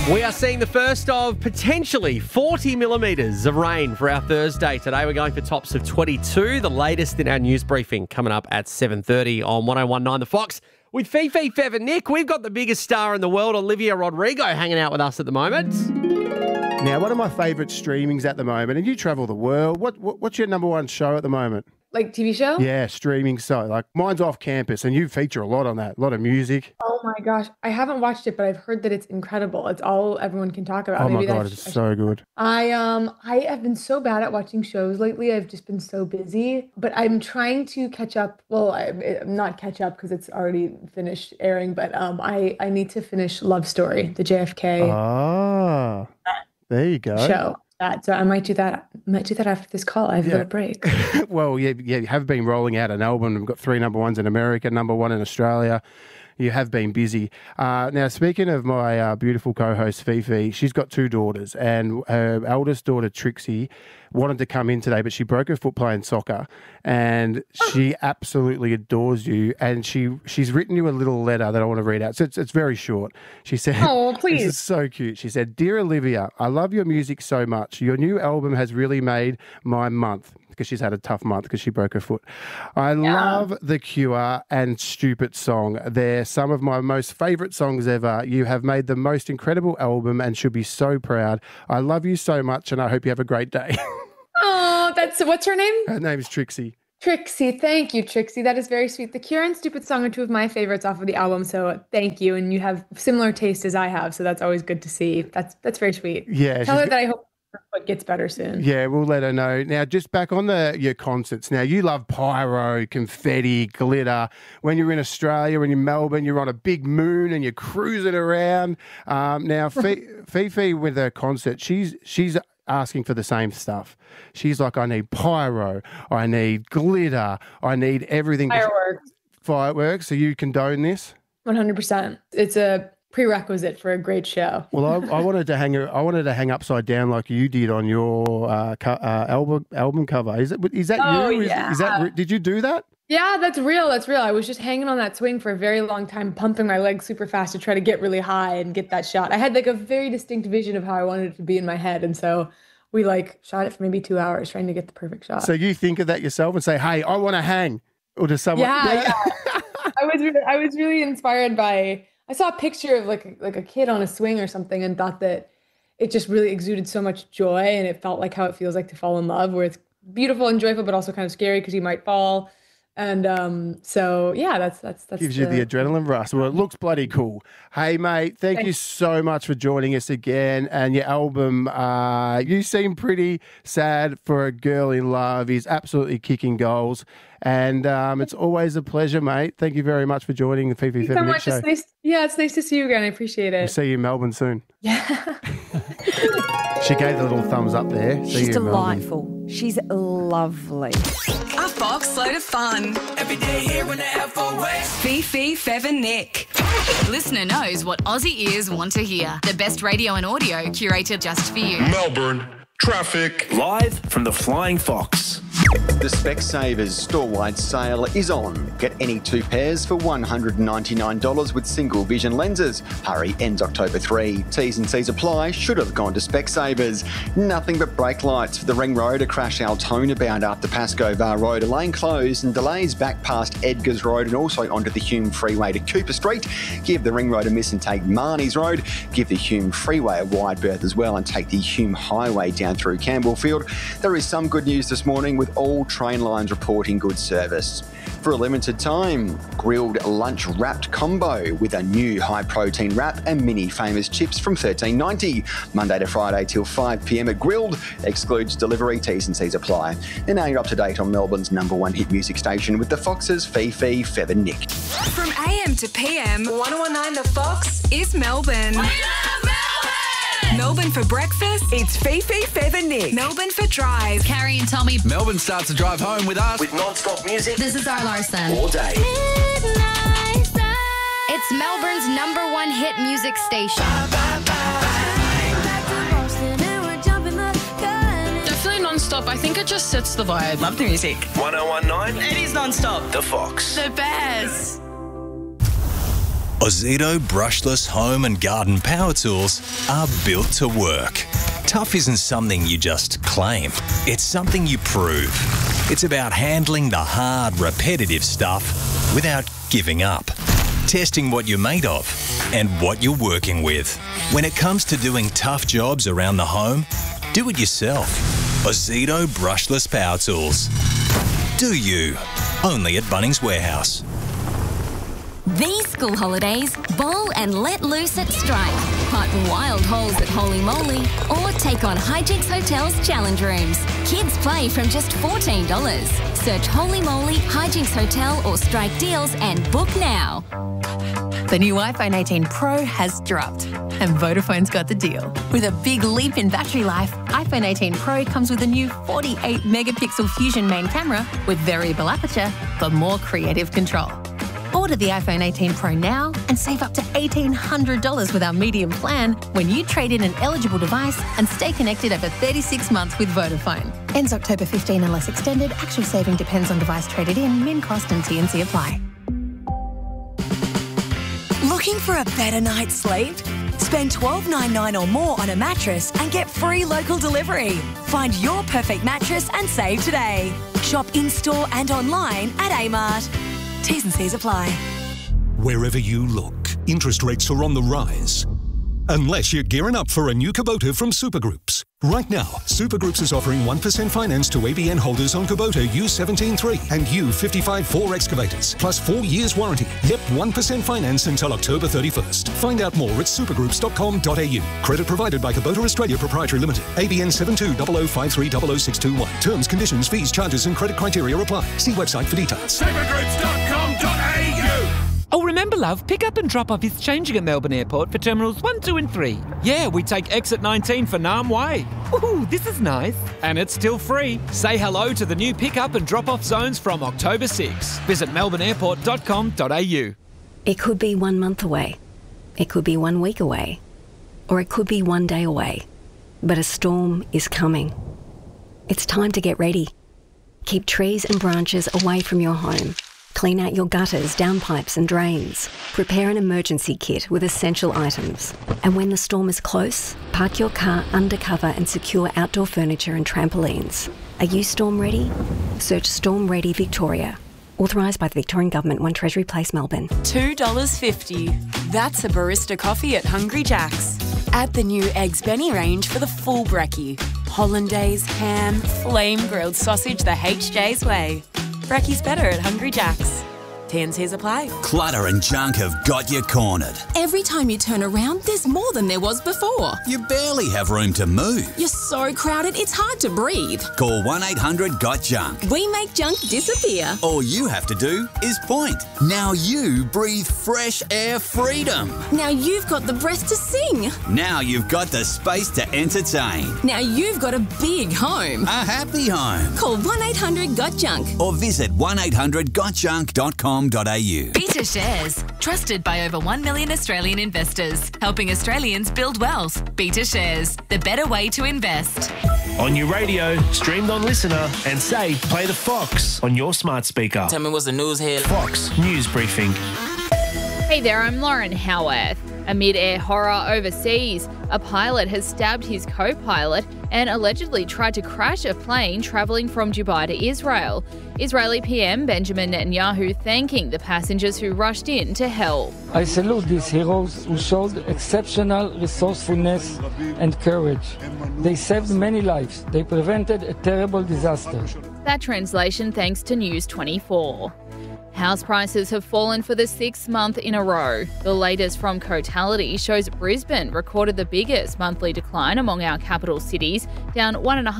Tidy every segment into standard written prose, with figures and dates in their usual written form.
We are seeing the first of potentially 40 millimetres of rain for our Thursday. Today we're going for tops of 22, the latest in our news briefing coming up at 7:30 on 1019 The Fox. With Fifi, Fev and Nick, we've got the biggest star in the world, Olivia Rodrigo, hanging out with us at the moment. Now, one of my favourite streamings at the moment, and you travel the world, what's your number one show at the moment? Like TV show? Yeah, streaming. So, like, mine's Off Campus, and you feature a lot on that, a lot of music. Oh my gosh. I haven't watched it, but I've heard that it's incredible. It's all everyone can talk about. Oh my God, it's so good. I have been so bad at watching shows lately. I've just been so busy, but I'm trying to catch up. Well, I'm not catch up because it's already finished airing, but I need to finish Love Story, the JFK there you go. show. So I might do that. After this call. I have a little break. Well, yeah, you have been rolling out an album. We've got 3 number ones in America, number 1 in Australia. You have been busy. Now, speaking of my beautiful co-host, Fifi, she's got 2 daughters, and her eldest daughter, Trixie, wanted to come in today, but she broke her foot playing soccer, and she absolutely adores you, and she's written you a little letter that I want to read out. So it's very short. She said, "Oh, please." This is so cute. She said, "Dear Olivia, I love your music so much. Your new album has really made my month." Because she's had a tough month because she broke her foot. I love The Cure and Stupid Song. They're some of my most favourite songs ever. You have made the most incredible album and should be so proud. I love you so much and I hope you have a great day. Oh, what's her name? Her name's Trixie. Trixie, thank you, Trixie. That is very sweet. The Cure and Stupid Song are 2 of my favorites off of the album, so thank you. And you have similar taste as I have, so that's always good to see. That's very sweet. Yeah. Tell her that I hope her foot gets better soon. Yeah, we'll let her know. Now, just back on your concerts. Now, you love pyro, confetti, glitter. When you're in Australia and in Melbourne, you're on a big moon and you're cruising around. Now, Fifi with her concert, she's asking for the same stuff. She's like, I need pyro, I need glitter, I need everything. Fireworks. So you condone this? 100%. It's a prerequisite for a great show. Well, I wanted to hang upside down like you did on your album cover. Is that you? Yeah. Did you do that? Yeah, that's real. I was just hanging on that swing for a very long time, pumping my legs super fast to try to get really high and get that shot. I had like a very distinct vision of how I wanted it to be in my head, and so we shot it for maybe 2 hours trying to get the perfect shot. So you think of that yourself and say, "Hey, I want to hang," or does someone? Yeah. I was really inspired by. I saw a picture of like a kid on a swing or something and thought that it just really exuded so much joy, and it felt like how it feels like to fall in love, where it's beautiful and joyful, but also kind of scary because you might fall. And so yeah, that's gives you the adrenaline rush. Well, it looks bloody cool. Hey mate, thank you so much for joining us again. And your album, you seem pretty sad for a girl in love. Is absolutely kicking goals. And it's always a pleasure, mate. Thank you very much for joining the Fifi Fev and Nick show. It's nice to see you again. I appreciate it. We'll see you in Melbourne soon. Yeah. She gave the little thumbs up there. She's delightful. She's lovely. A Fox load of fun. Every day here when the F-O-X. Fifi, Fev and Nick. Listener knows what Aussie ears want to hear. The best radio and audio curated just for you. Melbourne traffic. Live from the Flying Fox. The Specsavers store-wide sale is on. Get any 2 pairs for $199 with single vision lenses. Hurry, ends October 3. T's and C's apply. Should have gone to Specsavers. Nothing but brake lights for the Ring Road. A crash Altona bound after Pascoe Var Road. A lane closed and delays back past Edgars Road and also onto the Hume Freeway to Cooper Street. Give the Ring Road a miss and take Marnie's Road. Give the Hume Freeway a wide berth as well and take the Hume Highway down through Campbellfield. There is some good news this morning with all train lines reporting good service. For a limited time, grilled lunch wrapped combo with a new high protein wrap and mini famous chips from $13.90. Monday to Friday till 5 p.m. at Grilled. Excludes delivery, T's and C's apply. And now you're up to date on Melbourne's #1 hit music station with the Foxes, Fifi, Fev and Nick. From AM to PM, 1019 The Fox is Melbourne. We love Melbourne! Melbourne for breakfast, it's Fifi, Fev and Nick. Melbourne for drive, Carrie and Tommy. Melbourne starts to drive home with us. With non-stop music. This is our Larson. All day. It's Melbourne's #1 hit music station. Definitely non-stop. I think it just sets the vibe. Love the music. 1019. It is non-stop. The Fox. The best. Ozito brushless home and garden power tools are built to work. Tough isn't something you just claim. It's something you prove. It's about handling the hard, repetitive stuff without giving up. Testing what you're made of and what you're working with. When it comes to doing tough jobs around the home, do it yourself. Ozito brushless power tools. Do you? Only at Bunnings Warehouse. These school holidays, bowl and let loose at Strike. Hunt wild holes at Holy Moly or take on Hijinks Hotel's challenge rooms. Kids play from just $14. Search Holy Moly, Hijinks Hotel or Strike deals and book now. The new iPhone 18 Pro has dropped and Vodafone's got the deal. With a big leap in battery life, iPhone 18 Pro comes with a new 48 megapixel Fusion main camera with variable aperture for more creative control. Order the iPhone 18 Pro now and save up to $1,800 with our medium plan when you trade in an eligible device and stay connected over 36 months with Vodafone. Ends October 15 unless extended. Actual saving depends on device traded in. Min cost and T&C apply. Looking for a better night's sleep? Spend $12.99 or more on a mattress and get free local delivery. Find your perfect mattress and save today. Shop in-store and online at Amart. T's and C's apply. Wherever you look, interest rates are on the rise. Unless you're gearing up for a new Kubota from Supergroups. Right now, Supergroups is offering 1% finance to ABN holders on Kubota U17.3 and U55-4 excavators, plus 4 years warranty. Yep, 1% finance until October 31st. Find out more at supergroups.com.au. Credit provided by Kubota Australia Proprietary Limited. ABN 720053000621. Terms, conditions, fees, charges and credit criteria apply. See website for details. Supergroups.com.au. Oh, remember, love, pick up and drop off is changing at Melbourne Airport for Terminals 1, 2 and 3. Yeah, we take exit 19 for Nam Way. Ooh, this is nice. And it's still free. Say hello to the new pick up and drop off zones from October 6. Visit melbourneairport.com.au. It could be 1 month away. It could be 1 week away. Or it could be 1 day away. But a storm is coming. It's time to get ready. Keep trees and branches away from your home. Clean out your gutters, downpipes and drains. Prepare an emergency kit with essential items. And when the storm is close, park your car under cover and secure outdoor furniture and trampolines. Are you storm ready? Search Storm Ready Victoria. Authorised by the Victorian Government, 1 Treasury Place, Melbourne. $2.50. That's a barista coffee at Hungry Jack's. Add the new Eggs Benny range for the full brekkie. Hollandaise, ham, flame-grilled sausage the HJ's way. Brekkie's better at Hungry Jack's. T&Cs apply. Clutter and junk have got you cornered. Every time you turn around, there's more than there was before. You barely have room to move. You're so crowded, it's hard to breathe. Call 1-800-GOT-JUNK. We make junk disappear. All you have to do is point. Now you breathe fresh air freedom. Now you've got the breath to sing. Now you've got the space to entertain. Now you've got a big home. A happy home. Call 1-800-GOT-JUNK. Or visit 1-800-GOTJUNK.com. Beta Shares, trusted by over 1 million Australian investors, helping Australians build wealth. Beta Shares, the better way to invest. On your radio, streamed on Listener, and say, play the Fox on your smart speaker. Tell me what's the news here. Fox News Briefing. Hey there, I'm Lauren Howarth. Amid air horror overseas, a pilot has stabbed his co-pilot and allegedly tried to crash a plane travelling from Dubai to Israel. Israeli PM Benjamin Netanyahu thanking the passengers who rushed in to help. I salute these heroes who showed exceptional resourcefulness and courage. They saved many lives. They prevented a terrible disaster. That translation thanks to News 24. House prices have fallen for the 6th month in a row. The latest from Cotality shows Brisbane recorded the biggest monthly decline among our capital cities, down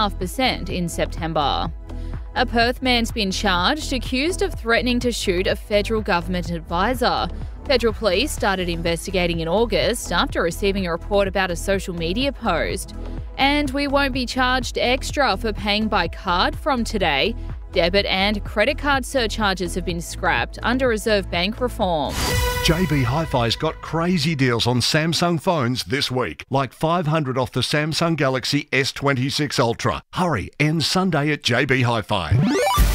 1.5% in September. A Perth man's been charged, accused of threatening to shoot a federal government advisor. Federal police started investigating in August after receiving a report about a social media post. And we won't be charged extra for paying by card from today. Debit and credit card surcharges have been scrapped under Reserve Bank reform. JB Hi-Fi's got crazy deals on Samsung phones this week, like $500 off the Samsung Galaxy S26 Ultra. Hurry, ends Sunday at JB Hi-Fi.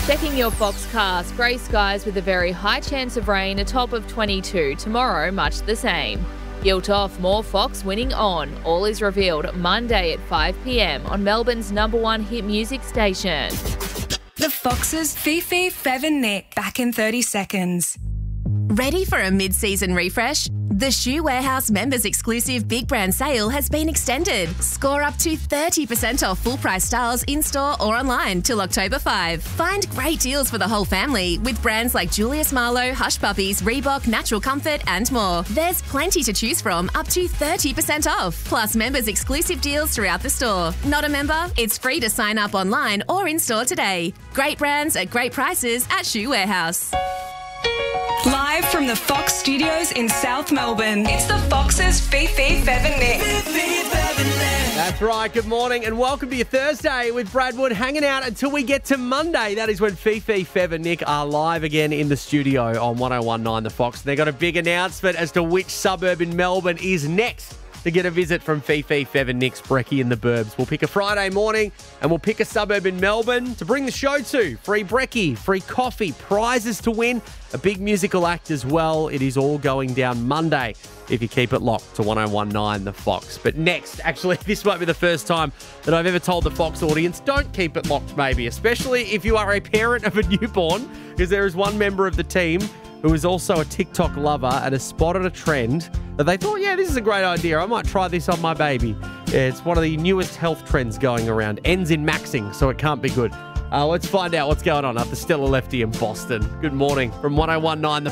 Checking your forecast, grey skies with a very high chance of rain, a top of 22. Tomorrow, much the same. Guilt off, more Fox winning on. All is revealed Monday at 5 p.m. on Melbourne's #1 hit music station. The Foxes, Fifi, Fev and Nick, back in 30 seconds. Ready for a mid-season refresh? The Shoe Warehouse members exclusive big brand sale has been extended. Score up to 30% off full price styles in-store or online till October 5. Find great deals for the whole family with brands like Julius Marlowe, Hush Puppies, Reebok, Natural Comfort and more. There's plenty to choose from, up to 30% off. Plus members exclusive deals throughout the store. Not a member? It's free to sign up online or in-store today. Great brands at great prices at Shoe Warehouse. Live from the Fox Studios in South Melbourne, it's the Foxes, Fifi, Fev and Nick. That's right, good morning and welcome to your Thursday with Brad Wood, hanging out until we get to Monday. That is when Fifi, Fev and Nick are live again in the studio on 101.9 The Fox. They've got a big announcement as to which suburb in Melbourne is next to get a visit from Fifi, Fev and Nick's Brekkie in the Burbs. We'll pick a Friday morning and we'll pick a suburb in Melbourne to bring the show to. Free Brekkie, free coffee, prizes to win, a big musical act as well. It is all going down Monday if you keep it locked to 101.9 The Fox. But next, actually, this might be the first time that I've ever told the Fox audience, don't keep it locked maybe, especially if you are a parent of a newborn, because there is one member of the team who is also a TikTok lover and has spotted a trend that they thought, yeah, this is a great idea. I might try this on my baby. Yeah, it's one of the newest health trends going around. Ends in maxing, so it can't be good. Let's find out what's going on after Stella Lefty in Boston. Good morning from 101.9 The